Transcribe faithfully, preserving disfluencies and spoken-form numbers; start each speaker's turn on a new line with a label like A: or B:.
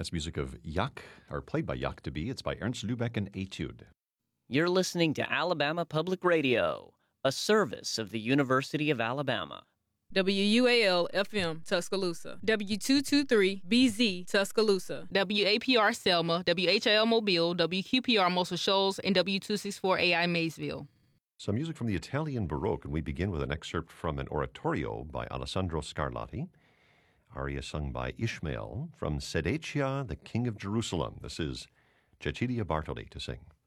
A: That's music of Yak, or played by Yak to be. It's by Ernst Lübeck and Etude.
B: You're listening to Alabama Public Radio, a service of the University of Alabama.
C: W U A L F M Tuscaloosa, W two twenty-three B Z Tuscaloosa,
D: W A P R Selma, W H I L Mobile, W Q P R Muscle Shoals, and W two sixty-four A I Maysville.
A: Some music from the Italian Baroque, and we begin with an excerpt from an oratorio by Alessandro Scarlatti, aria sung by Ishmael from Sedecia, the King of Jerusalem. This is Cecilia Bartoli to sing.